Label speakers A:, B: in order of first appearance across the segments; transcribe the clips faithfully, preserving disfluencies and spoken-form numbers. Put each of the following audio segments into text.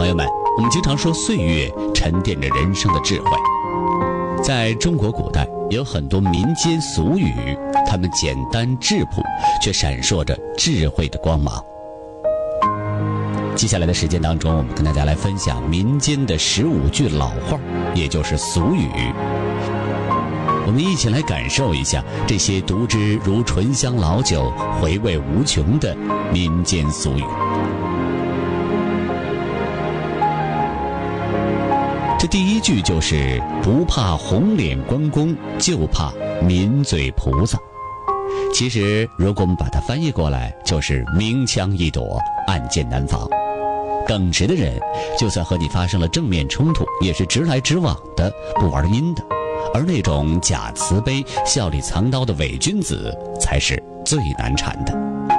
A: 朋友们，我们经常说岁月沉淀着人生的智慧。在中国古代有很多民间俗语，它们简单质朴，却闪烁着智慧的光芒。接下来的时间当中，我们跟大家来分享民间的十五句老话，也就是俗语。我们一起来感受一下这些读之如醇香老酒、回味无穷的民间俗语。这第一句就是不怕红脸关公，就怕抿嘴菩萨。其实如果我们把它翻译过来，就是明枪易躲，暗箭难防。耿直的人就算和你发生了正面冲突，也是直来直往的，不玩阴的。而那种假慈悲、笑里藏刀的伪君子才是最难缠的。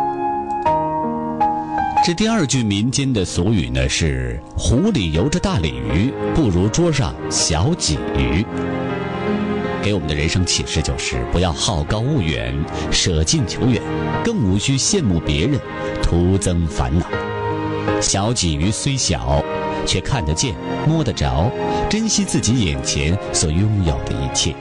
A: 这第二句民间的俗语呢是湖里游着大鲤鱼，不如桌上小鲫鱼。给我们的人生启示就是不要好高骛远，舍近求远，更无需羡慕别人，徒增烦恼。小鲫鱼虽小，却看得见摸得着，珍惜自己眼前所拥有的一切。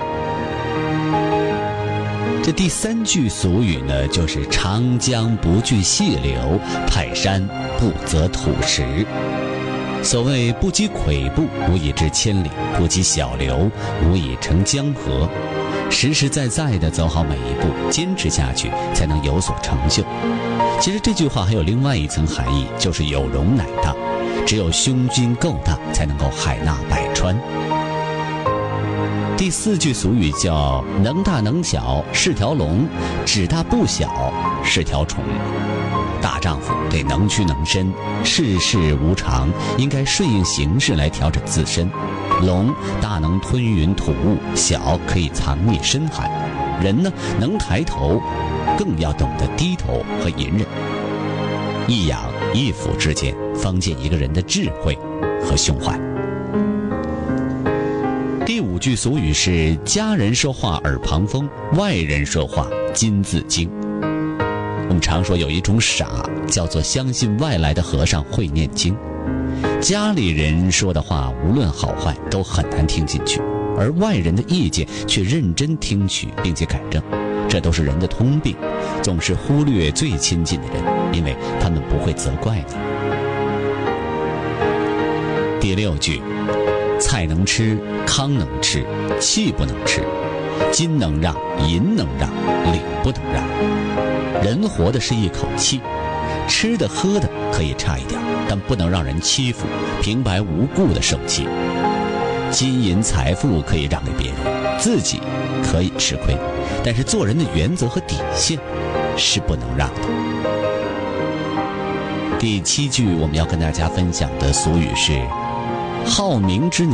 A: 这第三句俗语呢就是长江不惧细流，泰山不择土石。所谓不积跬步，无以至千里，不积小流，无以成江河。实实在在地走好每一步，坚持下去才能有所成就。其实这句话还有另外一层含义，就是有容乃大，只有胸襟够大，才能够海纳百川。第四句俗语叫能大能小是条龙，只大不小是条虫。大丈夫得能屈能伸，世事无常，应该顺应形势来调整自身。龙大能吞云吐雾，小可以藏匿深海。人呢，能抬头，更要懂得低头和隐忍。一仰一俯之间，方见一个人的智慧和胸怀。第五句俗语是家人说话耳旁风，外人说话金字经。我们常说有一种傻，叫做相信外来的和尚会念经。家里人说的话无论好坏都很难听进去，而外人的意见却认真听取并且改正。这都是人的通病，总是忽略最亲近的人，因为他们不会责怪你。第六句，菜能吃，糠能吃，气不能吃，金能让，银能让，理不能让。人活的是一口气，吃的喝的可以差一点，但不能让人欺负，平白无故的生气。金银财富可以让给别人，自己可以吃亏，但是做人的原则和底线是不能让的。第七句我们要跟大家分享的俗语是好名之年